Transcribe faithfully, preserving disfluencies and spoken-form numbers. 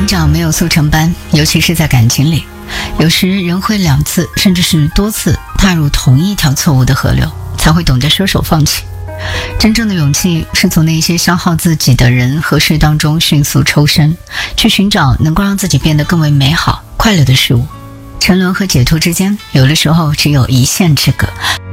长没有速成班，尤其是在感情里，有时人会两次甚至是多次踏入同一条错误的河流，才会懂得收手放弃。真正的勇气是从那些消耗自己的人和事当中迅速抽身，去寻找能够让自己变得更为美好快乐的事物。沉沦和解脱之间，有的时候只有一线之隔。